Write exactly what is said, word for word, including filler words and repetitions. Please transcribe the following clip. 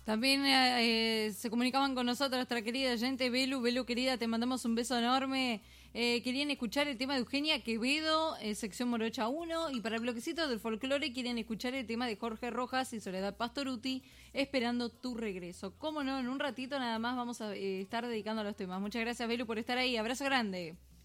También eh, se comunicaban con nosotros nuestra querida oyente Belu. Belu, querida, te mandamos un beso enorme. Eh, querían escuchar el tema de Eugenia Quevedo, eh, sección Morocha uno. Y para el bloquecito del folclore quieren escuchar el tema de Jorge Rojas y Soledad Pastoruti, Esperando tu regreso. Cómo no, en un ratito nada más vamos a eh, estar dedicando a los temas. Muchas gracias, Belu, por estar ahí. Abrazo grande.